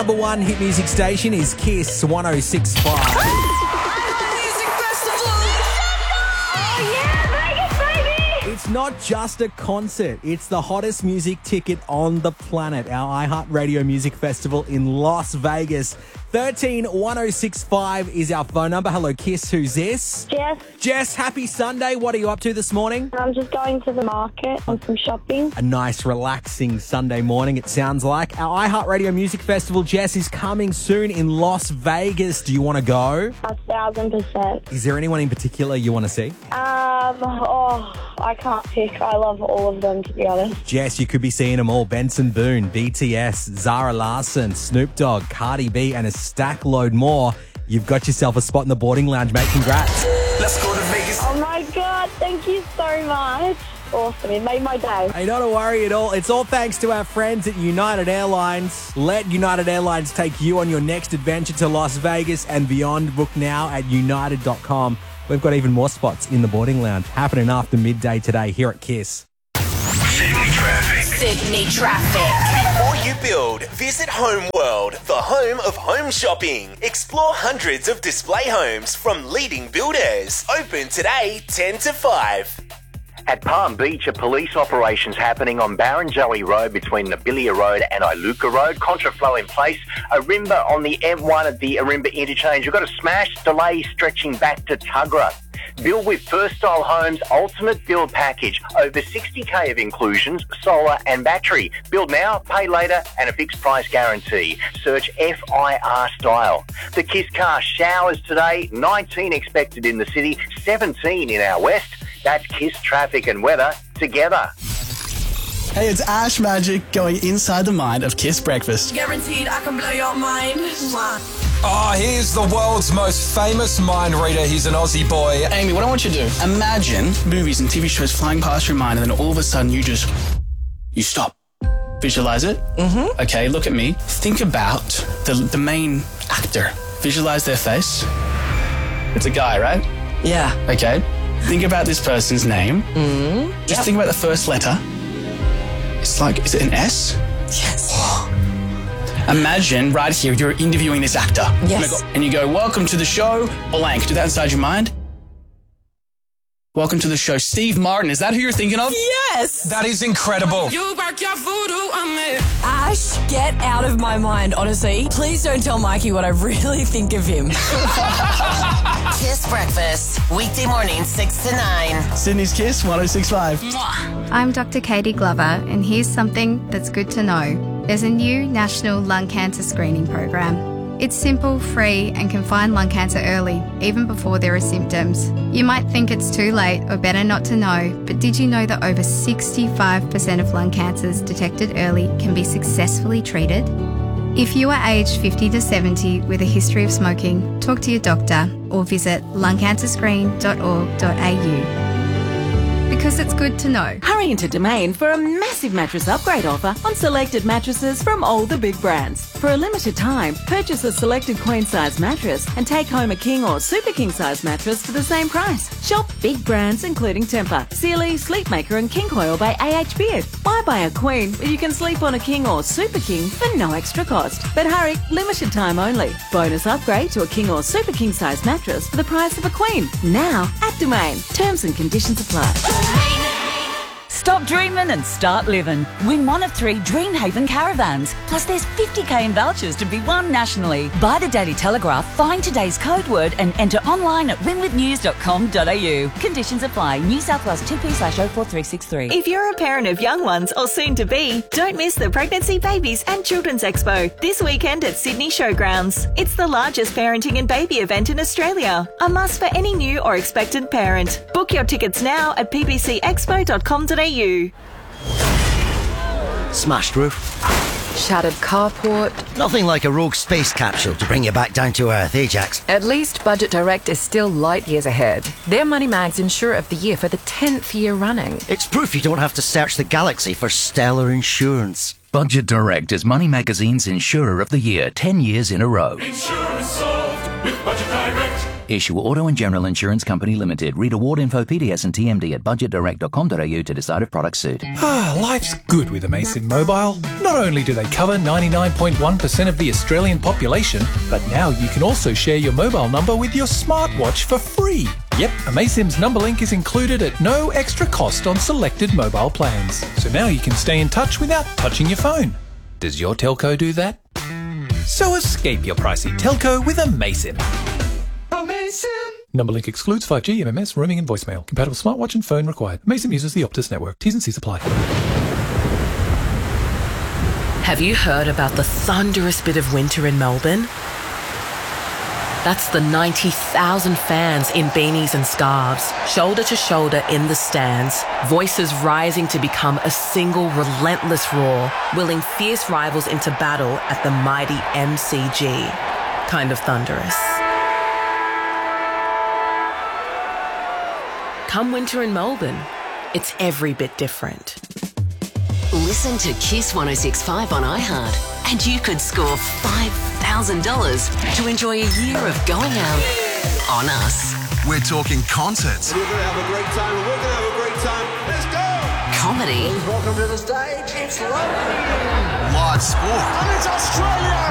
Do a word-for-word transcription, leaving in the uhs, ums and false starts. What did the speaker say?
Number one hit music station is Kiss one oh six point five. It's not just a concert. It's the hottest music ticket on the planet. Our iHeartRadio Music Festival in Las Vegas. one three one oh six five is our phone number. Hello, Kiss. Who's this? Jess. Jess, happy Sunday. What are you up to this morning? I'm just going to the market on some shopping. A nice, relaxing Sunday morning, it sounds like. Our iHeartRadio Music Festival, Jess, is coming soon in Las Vegas. Do you want to go? A thousand percent. Is there anyone in particular you want to see? Um, oh, I can't pick. I love all of them, to be honest. Jess, you could be seeing them all. Benson Boone, B T S, Zara Larsson, Snoop Dogg, Cardi B, and a stack load more. You've got yourself a spot in the boarding lounge, mate. Congrats. Let's go to Vegas. Oh my God, thank you so much. Awesome, it made my day. Hey, not a worry at all. It's all thanks to our friends at United Airlines. Let United Airlines take you on your next adventure to Las Vegas and beyond. Book now at united dot com. We've got even more spots in the boarding lounge happening after midday today here at Kiss. Sydney traffic. Sydney traffic. Before you build, visit Home World, the home of home shopping. Explore hundreds of display homes from leading builders. Open today, ten to five. At Palm Beach, a police operation's happening on Barrenjoey Road between Nabilia Road and Iluka Road. Contraflow in place. Arimba on the M one at the Arimba interchange. We've got a smash delay stretching back to Tuggerah. Build with First Style Homes Ultimate Build Package. Over sixty K of inclusions, solar and battery. Build now, pay later, and a fixed price guarantee. Search F I R Style. The Kiss Car showers today. nineteen expected in the city, seventeen in our west. That's Kiss traffic and weather together. Hey, it's Ash Magic going inside the mind of Kiss Breakfast. Guaranteed I can blow your mind. Oh, here's the world's most famous mind reader. He's an Aussie boy. Amy, what I want you to do, imagine movies and T V shows flying past your mind and then all of a sudden you just, you stop. Visualize it. Mm-hmm. Okay, look at me. Think about the, the main actor. Visualize their face. It's a guy, right? Yeah. Okay. Think about this person's name. Mm-hmm. Just yep. think about the first letter. It's like, is it an S? Yes. Imagine right here, you're interviewing this actor. Yes. And you go, welcome to the show, blank. Do that inside your mind. Welcome to the show, Steve Martin. Is that who you're thinking of? Yes. That is incredible. You work your voodoo on me. Ash, get out of my mind, honestly. Please don't tell Mikey what I really think of him. Kiss Breakfast, weekday morning, six to nine. Sydney's Kiss, one oh six point five. I'm Doctor Katie Glover, and here's something that's good to know. There's a new national lung cancer screening program. It's simple, free, and can find lung cancer early, even before there are symptoms. You might think it's too late or better not to know, but did you know that over sixty-five percent of lung cancers detected early can be successfully treated? If you are aged fifty to seventy with a history of smoking, talk to your doctor or visit lung cancer screen dot org dot a u. Because it's good to know. Hurry into Domain for a massive mattress upgrade offer on selected mattresses from all the big brands. For a limited time, purchase a selected queen size mattress and take home a king or super king size mattress for the same price. Shop big brands including Tempur, Sealy, Sleepmaker and King Coil by A H Beard. Why buy a queen when you can sleep on a king or super king for no extra cost? But hurry, limited time only. Bonus upgrade to a king or super king size mattress for the price of a queen. Now at Domain. Terms and conditions apply. Stop dreaming and start living. Win one of three Dreamhaven caravans. Plus there's fifty K in vouchers to be won nationally. Buy the Daily Telegraph, find today's code word and enter online at win with news dot com dot a u. Conditions apply. New South Wales two P slash oh four three six three. If you're a parent of young ones or soon to be, don't miss the Pregnancy, Babies and Children's Expo this weekend at Sydney Showgrounds. It's the largest parenting and baby event in Australia. A must for any new or expectant parent. Book your tickets now at p b c expo dot com dot a u. Smashed roof. Shattered carport. Nothing like a rogue space capsule to bring you back down to earth, eh, Jax? At least Budget Direct is still light years ahead. They're Money Mag's Insurer of the Year for the tenth year running. It's proof you don't have to search the galaxy for stellar insurance. Budget Direct is Money Magazine's Insurer of the Year ten years in a row. Insurance solved with Budget Direct. Issue Auto and General Insurance Company Limited. Read award info, P D S and T M D at budget direct dot com dot a u to decide if products suit. Ah, life's good with Amaysim Mobile. Not only do they cover ninety-nine point one percent of the Australian population, but now you can also share your mobile number with your smartwatch for free. Yep, Amaysim's number link is included at no extra cost on selected mobile plans. So now you can stay in touch without touching your phone. Does your telco do that? So escape your pricey telco with Amaysim. Amaysim. Number link excludes five G, M M S, roaming and voicemail. Compatible smartwatch and phone required. Amaysim uses the Optus network. T's and C's apply. Have you heard about the thunderous bit of winter in Melbourne? That's the ninety thousand fans in beanies and scarves, shoulder to shoulder in the stands, voices rising to become a single relentless roar, willing fierce rivals into battle at the mighty M C G. Kind of thunderous. Come winter in Melbourne, it's every bit different. Listen to Kiss one oh six point five on iHeart and you could score five thousand dollars to enjoy a year of going out on us. We're talking concerts. We're going to have a great time and we're going to have a great time. Let's go! Comedy. Welcome to the stage. It's London. Live sport. And it's Australia.